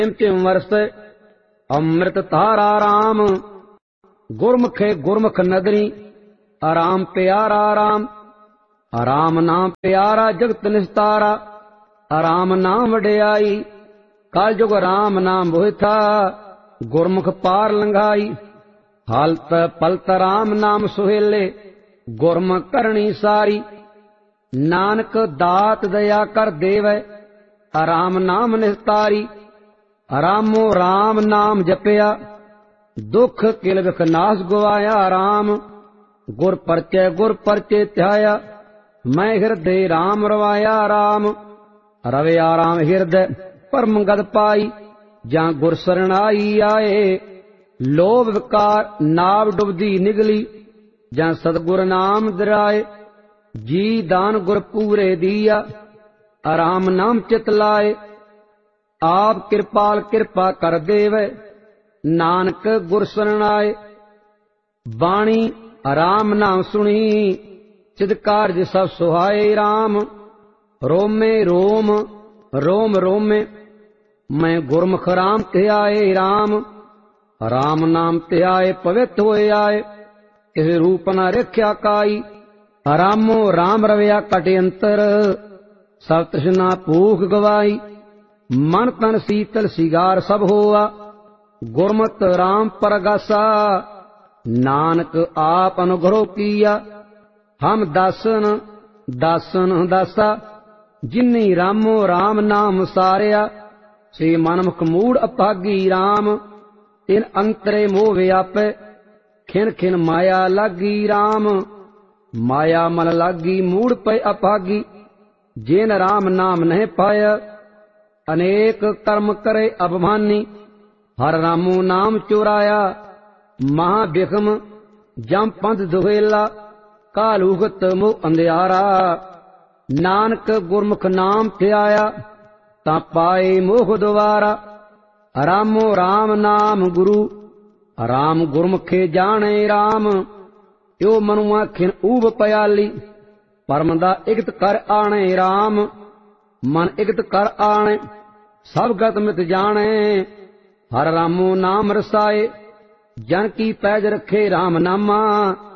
ਤਿਮ ਵਰਸੈ ਅੰਮ੍ਰਿਤ ਧਾਰਾ ਰਾਮ। ਗੁਰਮੁਖੇ ਗੁਰਮੁਖ ਨਦਰੀ ਆਰਾਮ ਪਿਆਰਾ ਰਾਮ। ਆਰਾਮ ਨਾਮ ਪਿਆਰਾ ਜਗਤ ਨਿਸਤਾਰਾ। ਆਰਾਮ ਨਾਮ ਵਡਿਆਈ ਕਲ ਜੁਗ ਰਾਮ ਨਾਮ ਹੋਇਥਾ। ਗੁਰਮੁਖ ਪਾਰ ਲੰਘਾਈ ਹਾਲਤ ਪਲਤ ਰਾਮ ਨਾਮ ਸੁਹੇਲੇ। ਗੁਰਮੁਖ ਕਰਨੀ ਸਾਰੀ ਨਾਨਕ ਦਾਤ ਦਇਆ ਕਰ ਦੇਵੈ। ਆਰਾਮ ਨਾਮ ਨਿਸਤਾਰੀ। ਆਰਾਮੋ ਰਾਮ ਨਾਮ ਜਪਿਆ ਦੁਖ ਕਿਲ ਵਿਖ ਨਾਸ ਗਵਾਇਆ। ਰਾਮ ਗੁਰ ਪਰਚੇ ਧਿਆਇਆ ਮੈਂ ਹਿਰਦੇ ਰਾਮ ਰਵਾਇਆ। ਰਾਮ ਰਵਿਆ ਰਾਮ ਹਿਰਦੈ ਪਰਮ ਗਦ ਪਾਈ। ਜਾਂ ਗੁਰ ਸਰਣਾਈ ਆਏ ਲੋਭ ਵਿਕਾਰ ਨਾਵ ਡੁਬਦੀ ਨਿਗਲੀ। ਜਾਂ ਸਤਿਗੁਰ ਨਾਮ ਦਰਾਏ ਜੀ ਦਾਨ ਗੁਰ ਪੂਰੇ ਦੀਆ। ਆਰਾਮ ਨਾਮ ਚਿਤ ਲਾਏ ਆਪ ਕਿਰਪਾਲ ਕਿਰਪਾ ਕਰ ਦੇਵੈ। ਨਾਨਕ ਗੁਰ ਸਰਣਾਏ ਬਾਣੀ ਆਰਾਮ ਨਾਮ ਸੁਣੀ। ਚਿਤ ਕਾਰਜ ਸਭ ਸੁਹਾਏ। ਰਾਮ ਰੋਮੇ ਰੋਮ ਰੋਮ ਰੋਮੇ ਮੈਂ ਗੁਰਮੁਖ ਰਾਮ ਧਿਆਏ। ਰਾਮ ਰਾਮ ਨਾਮ ਧਿਆਏ ਪਵਿੱਤ ਹੋਏ ਆਏ। ਕਿਸੇ ਰੂਪ ਨਾ ਰਖਿਆ ਕਾਈ। ਰਾਮੋ ਰਾਮ ਰਵਿਆ ਕਟ ਅੰਤਰ ਸਭ ਤ੍ਰਿਸ਼ਨਾ ਭੂਖ ਗਵਾਈ। ਮਨ ਤਨ ਸੀਤਲ ਸਿਗਾਰ ਸਭ ਹੋਆ ਗੁਰਮਤਿ ਰਾਮ ਪਰਗਾਸਾ। ਨਾਨਕ ਆਪ ਅਨੁਗ੍ਰਹ ਕੀਆ ਹਮ ਦਾਸਨ ਦਾਸਨ ਦਾਸਾ। ਜਿਨੀ ਰਾਮੋ ਰਾਮ ਨਾਮ ਸਾਰਿਆ ਸੇ ਮਨਮੁਖ ਮੂੜ ਅਪਾਗੀ। ਰਾਮ ਤਿਨ ਅੰਤਰੇ ਮੋਹ ਵਿਆਪੈ ਖਿਨ ਖਿਨ ਮਾਇਆ ਲਾਗੀ। ਰਾਮ ਮਾਇਆ ਮਨ ਲਾਗੀ ਮੂੜ ਪੈ ਅਪਾਗੀ। ਜਿਨ ਰਾਮ ਨਾਮ ਨਹੀਂ ਪਾਇਆ ਅਨੇਕ ਕਰਮ ਕਰੇ ਅਭਮਾਨੀ। ਹਰ ਰਾਮੋ ਨਾਮ ਚੁਰਾਇਆ ਮਹਾ ਬਿਖਮ ਜਮ ਪੰਧ ਦੁਹੇਲਾ। ਕਾਲੂਗਤ ਮੋਹ ਅੰਧਿਆਰਾ ਨਾਨਕ ਗੁਰਮੁਖ ਨਾਮ ਧਿਆਇਆ ਤਾਂ ਪਾਏ ਮੋਹ ਦੁਆਰਾ। ਰਾਮੋ ਰਾਮ ਨਾਮ ਗੁਰੂ ਰਾਮ ਗੁਰਮੁਖੇ ਜਾਣੇ। ਰਾਮ ਇਉ ਮਨੁਆ ਖਿਨ ਊਬ ਪਿਆਲੀ ਪਰਮ ਦਾ ਇਕਤ ਕਰ ਆਣੇ। ਰਾਮ ਮਨ ਇਕਤ ਕਰ ਆਣੇ ਸਭ ਗਤ ਮਿਤ ਜਾਣੇ। ਹਰ ਰਾਮੋ ਨਾਮ ਰਸਾਏ ਜਨ ਕੀ ਪੈਜ ਰਖੇ ਰਾਮ ਨਾਮਾ।